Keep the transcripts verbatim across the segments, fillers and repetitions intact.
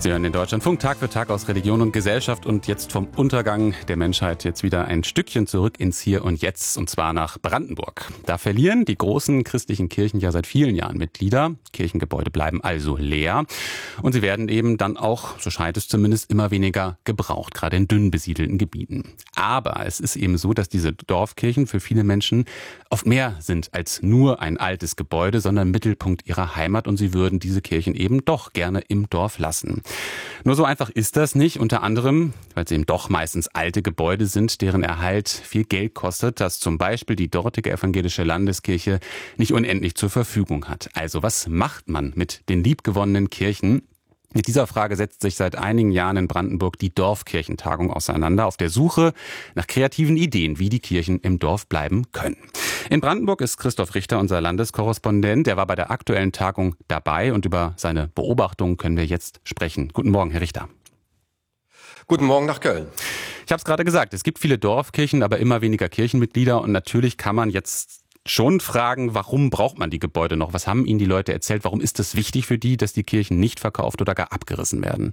Sie hören den Deutschlandfunk Tag für Tag aus Religion und Gesellschaft und jetzt vom Untergang der Menschheit jetzt wieder ein Stückchen zurück ins Hier und Jetzt, und zwar nach Brandenburg. Da verlieren die großen christlichen Kirchen ja seit vielen Jahren Mitglieder. Kirchengebäude bleiben also leer und sie werden eben dann auch, so scheint es zumindest, immer weniger gebraucht, gerade in dünn besiedelten Gebieten. Aber es ist eben so, dass diese Dorfkirchen für viele Menschen oft mehr sind als nur ein altes Gebäude, sondern Mittelpunkt ihrer Heimat, und sie würden diese Kirchen eben doch gerne im Dorf lassen. Nur so einfach ist das nicht, unter anderem, weil es eben doch meistens alte Gebäude sind, deren Erhalt viel Geld kostet, das zum Beispiel die dortige evangelische Landeskirche nicht unendlich zur Verfügung hat. Also was macht man mit den liebgewonnenen Kirchen? Mit dieser Frage setzt sich seit einigen Jahren in Brandenburg die Dorfkirchentagung auseinander, auf der Suche nach kreativen Ideen, wie die Kirchen im Dorf bleiben können. In Brandenburg ist Christoph Richter unser Landeskorrespondent. Der war bei der aktuellen Tagung dabei und über seine Beobachtungen können wir jetzt sprechen. Guten Morgen, Herr Richter. Guten Morgen nach Köln. Ich habe es gerade gesagt, es gibt viele Dorfkirchen, aber immer weniger Kirchenmitglieder, und natürlich kann man jetzt schon fragen, warum braucht man die Gebäude noch? Was haben Ihnen die Leute erzählt? Warum ist es wichtig für die, dass die Kirchen nicht verkauft oder gar abgerissen werden?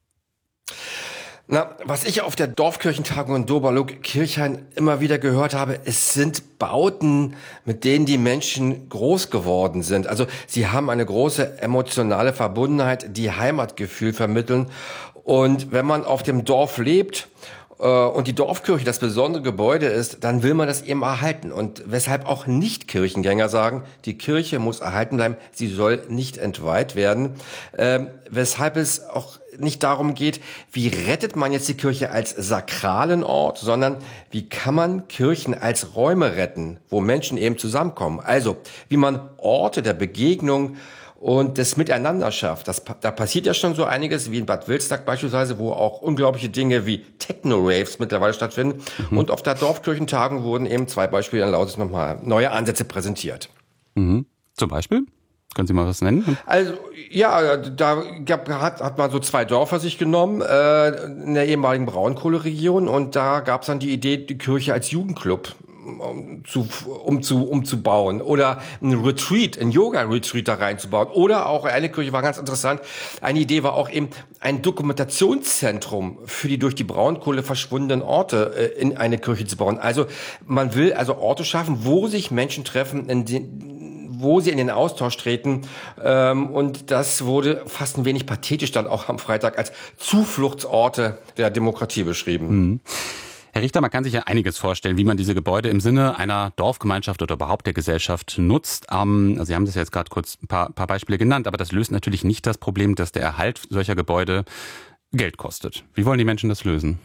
Na, was ich auf der Dorfkirchentagung in Doberlug-Kirchhain immer wieder gehört habe, es sind Bauten, mit denen die Menschen groß geworden sind. Also sie haben eine große emotionale Verbundenheit, die Heimatgefühl vermitteln. Und wenn man auf dem Dorf lebt und die Dorfkirche das besondere Gebäude ist, dann will man das eben erhalten. Und weshalb auch Nicht-Kirchengänger sagen, die Kirche muss erhalten bleiben, sie soll nicht entweiht werden. Ähm, weshalb es auch nicht darum geht, wie rettet man jetzt die Kirche als sakralen Ort, sondern wie kann man Kirchen als Räume retten, wo Menschen eben zusammenkommen. Also wie man Orte der Begegnung und das Miteinander schafft. Das, da passiert ja schon so einiges, wie in Bad Wilsnack beispielsweise, wo auch unglaubliche Dinge wie Techno-Raves mittlerweile stattfinden. Mhm. Und auf der Dorfkirchentagung wurden eben zwei Beispiele in Lausitz nochmal neue Ansätze präsentiert. Mhm. Zum Beispiel? Können Sie mal was nennen? Also, ja, da gab, hat, hat man so zwei Dörfer sich genommen, äh, in der ehemaligen Braunkohleregion, und da gab es dann die Idee, die Kirche als Jugendclub Um zu, um zu, umzubauen oder ein Retreat, ein Yoga-Retreat da reinzubauen. Oder auch, eine Kirche war ganz interessant, eine Idee war auch eben ein Dokumentationszentrum für die durch die Braunkohle verschwundenen Orte äh, in eine Kirche zu bauen. Also man will also Orte schaffen, wo sich Menschen treffen, in den, wo sie in den Austausch treten. Ähm, und das wurde fast ein wenig pathetisch dann auch am Freitag als Zufluchtsorte der Demokratie beschrieben. Mhm. Herr Richter, man kann sich ja einiges vorstellen, wie man diese Gebäude im Sinne einer Dorfgemeinschaft oder überhaupt der Gesellschaft nutzt. Ähm, also Sie haben das ja jetzt gerade kurz ein paar, paar Beispiele genannt, aber das löst natürlich nicht das Problem, dass der Erhalt solcher Gebäude Geld kostet. Wie wollen die Menschen das lösen?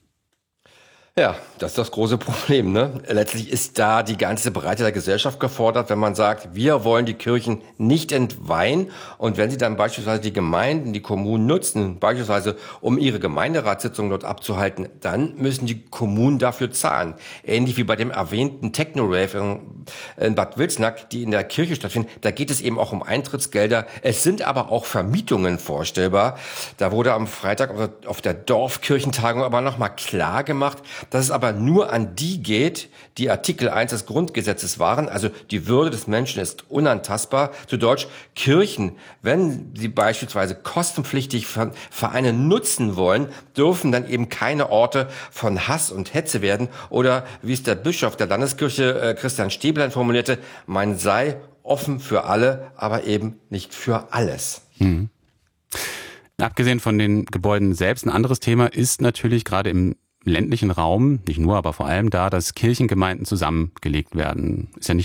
Ja, das ist das große Problem, ne? Letztlich ist da die ganze Breite der Gesellschaft gefordert, wenn man sagt, wir wollen die Kirchen nicht entweihen, und wenn sie dann beispielsweise die Gemeinden, die Kommunen nutzen, beispielsweise um ihre Gemeinderatssitzungen dort abzuhalten, dann müssen die Kommunen dafür zahlen. Ähnlich wie bei dem erwähnten Techno-Rave in Bad Wilsnack, die in der Kirche stattfinden, da geht es eben auch um Eintrittsgelder. Es sind aber auch Vermietungen vorstellbar. Da wurde am Freitag auf der Dorfkirchentagung aber nochmal klar gemacht, dass es aber nur an die geht, die Artikel eins des Grundgesetzes wahren. Also die Würde des Menschen ist unantastbar. Zu Deutsch, Kirchen, wenn sie beispielsweise kostenpflichtig von Vereine nutzen wollen, dürfen dann eben keine Orte von Hass und Hetze werden. Oder wie es der Bischof der Landeskirche äh, Christian Stäblein formulierte, man sei offen für alle, aber eben nicht für alles. Hm. Abgesehen von den Gebäuden selbst, ein anderes Thema ist natürlich gerade im ländlichen Raum, nicht nur, aber vor allem da, dass Kirchengemeinden zusammengelegt werden. Ist ja nicht